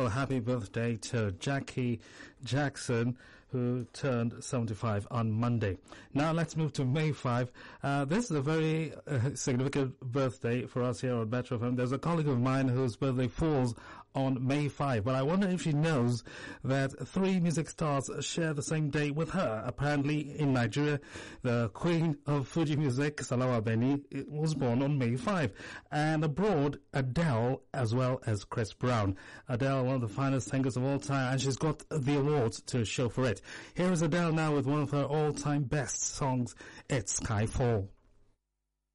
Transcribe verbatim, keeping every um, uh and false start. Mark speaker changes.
Speaker 1: special happy birthday to Jackie Jackson, who turned seventy-five on Monday. Now let's move to May fifth. Uh, this is a very uh, significant birthday for us here on Metro F M. There's a colleague of mine whose birthday falls on May fifth, but I wonder if she knows that three music stars share the same day with her. Apparently in Nigeria, the queen of Fuji music, Salawa Beni, was born on May fifth. And abroad, Adele as well as Chris Brown. Adele, one of the finest singers of all time, and she's got the awards to show for it. Here is Adele now with one of her all-time best songs, It's Skyfall.